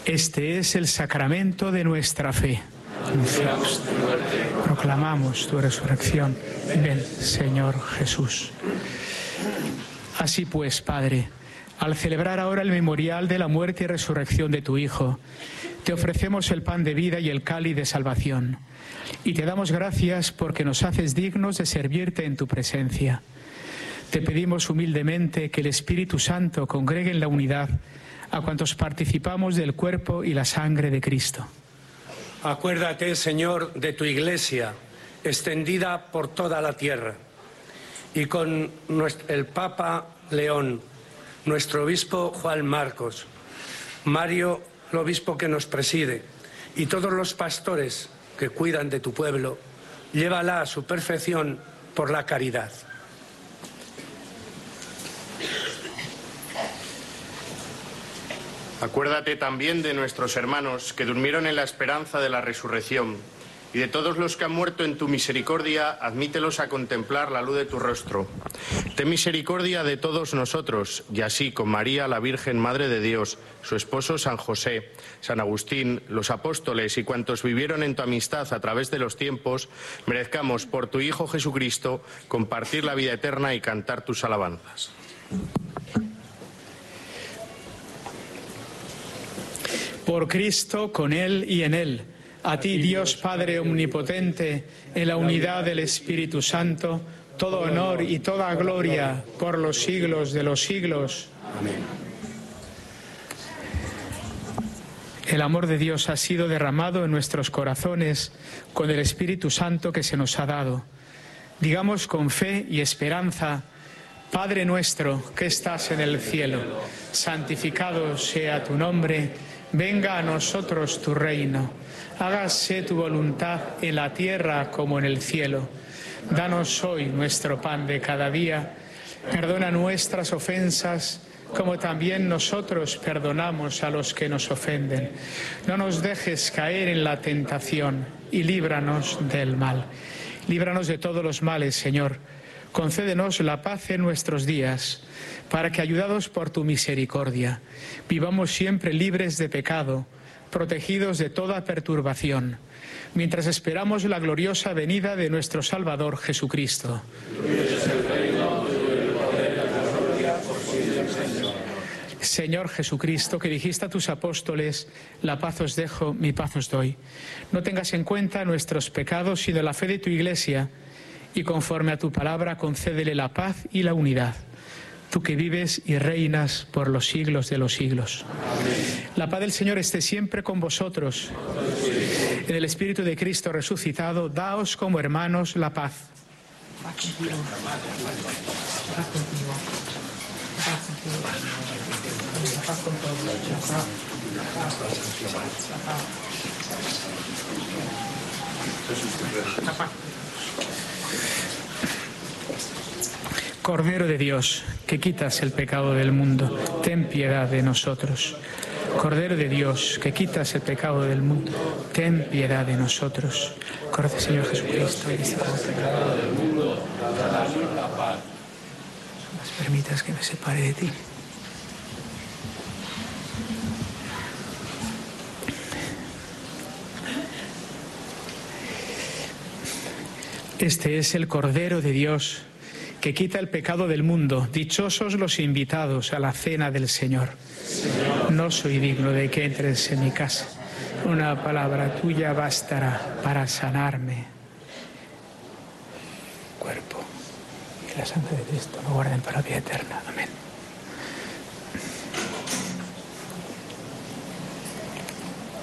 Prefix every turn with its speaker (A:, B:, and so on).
A: Este es el sacramento de nuestra fe. Anunciamos tu muerte, proclamamos tu resurrección. Ven, Señor Jesús. Así pues, Padre, al celebrar ahora el memorial de la muerte y resurrección de tu Hijo, te ofrecemos el pan de vida y el cáliz de salvación. Y te damos gracias porque nos haces dignos de servirte en tu presencia. Te pedimos humildemente que el Espíritu Santo congregue en la unidad a cuantos participamos del cuerpo y la sangre de Cristo.
B: Acuérdate, Señor, de tu Iglesia, extendida por toda la tierra, y con el Papa León, nuestro obispo Juan Marcos, Mario, el obispo que nos preside, y todos los pastores que cuidan de tu pueblo, llévala a su perfección por la caridad.
C: Acuérdate también de nuestros hermanos que durmieron en la esperanza de la resurrección, y de todos los que han muerto en tu misericordia, admítelos a contemplar la luz de tu rostro. Ten misericordia de todos nosotros, y así con María, la Virgen Madre de Dios, su esposo San José, San Agustín, los apóstoles y cuantos vivieron en tu amistad a través de los tiempos, merezcamos por tu Hijo Jesucristo compartir la vida eterna y cantar tus alabanzas.
A: Por Cristo, con Él y en Él, a ti, Dios Padre Omnipotente, en la unidad del Espíritu Santo, todo honor y toda gloria por los siglos de los siglos.
B: Amén.
A: El amor de Dios ha sido derramado en nuestros corazones con el Espíritu Santo que se nos ha dado. Digamos con fe y esperanza: Padre nuestro que estás en el cielo, santificado sea tu nombre, venga a nosotros tu reino. Hágase tu voluntad en la tierra como en el cielo. Danos hoy nuestro pan de cada día. Perdona nuestras ofensas, como también nosotros perdonamos a los que nos ofenden. No nos dejes caer en la tentación y líbranos del mal. Líbranos de todos los males, Señor. Concédenos la paz en nuestros días, para que, ayudados por tu misericordia, vivamos siempre libres de pecado, protegidos de toda perturbación, mientras esperamos la gloriosa venida de nuestro Salvador Jesucristo. Señor Jesucristo, que dijiste a tus apóstoles: la paz os dejo, mi paz os doy. No tengas en cuenta nuestros pecados, sino la fe de tu Iglesia, y conforme a tu palabra concédele la paz y la unidad. Tú que vives y reinas por los siglos de los siglos. Amén. La paz del Señor esté siempre con vosotros. En el Espíritu de Cristo resucitado, daos como hermanos la paz. Cordero de Dios, que quitas el pecado del mundo, ten piedad de nosotros. Cordero de Dios, que quitas el pecado del mundo, ten piedad de nosotros. Cordero Señor Jesucristo, y quitas el pecado del mundo, danos la paz. No nos permitas que me separe de ti. Este es el Cordero de Dios, que quita el pecado del mundo. Dichosos los invitados a la cena del Señor. No soy digno de que entres en mi casa. Una palabra tuya bastará para sanarme. Cuerpo y la sangre de Cristo me guarden para la vida eterna. Amén.